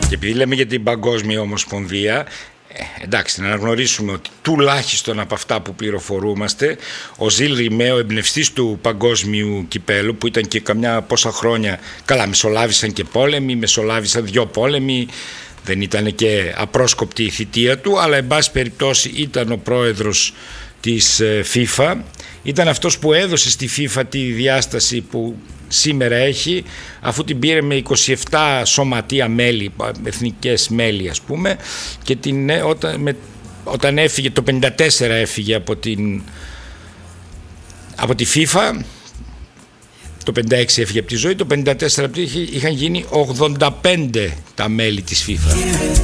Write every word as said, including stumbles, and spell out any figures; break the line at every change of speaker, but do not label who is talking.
Και επειδή λέμε για την Παγκόσμια Ομοσπονδία, Ε, εντάξει, να αναγνωρίσουμε ότι τουλάχιστον από αυτά που πληροφορούμαστε, ο Ζιλ Ριμέ, ο εμπνευστής του παγκόσμιου κυπέλου, που ήταν και καμιά πόσα χρόνια, καλά, μεσολάβησαν και πόλεμοι, μεσολάβησαν δυο πόλεμοι, δεν ήταν και απρόσκοπτη η θητεία του, αλλά εν πάση περιπτώσει ήταν ο πρόεδρος της FIFA, ήταν αυτός που έδωσε στη FIFA τη διάσταση που σήμερα έχει, αφού την πήρε με είκοσι επτά σωματεία μέλη, εθνικές μέλη ας πούμε, και την, όταν, με, όταν έφυγε το πενήντα τέσσερα έφυγε από, την, από τη FIFA, το πενήντα έξι έφυγε από τη ζωή, το πενήντα τέσσερα είχαν γίνει ογδόντα πέντε τα μέλη της FIFA.